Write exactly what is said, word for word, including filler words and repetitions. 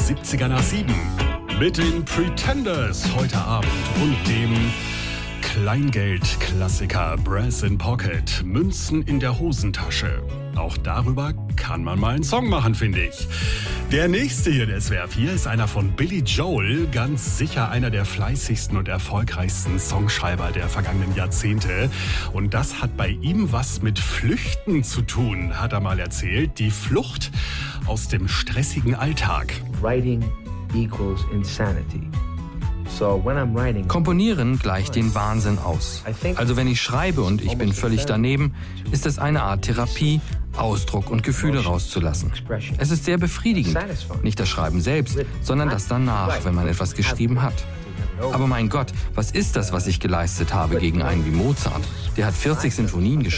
siebziger nach sieben. Mit den Pretenders heute Abend und dem Kleingeld-Klassiker Brass in Pocket, Münzen in der Hosentasche. Auch darüber kann man mal einen Song machen, finde ich. Der nächste hier, der S W R vier, ist einer von Billy Joel, ganz sicher einer der fleißigsten und erfolgreichsten Songschreiber der vergangenen Jahrzehnte. Und das hat bei ihm was mit Flüchten zu tun, hat er mal erzählt. Die Flucht aus dem stressigen Alltag. Writing equals insanity. Komponieren gleicht den Wahnsinn aus. Also wenn ich schreibe und ich bin völlig daneben, ist es eine Art Therapie, Ausdruck und Gefühle rauszulassen. Es ist sehr befriedigend, nicht das Schreiben selbst, sondern das danach, wenn man etwas geschrieben hat. Aber mein Gott, was ist das, was ich geleistet habe gegen einen wie Mozart? Der hat vierzig Sinfonien geschrieben.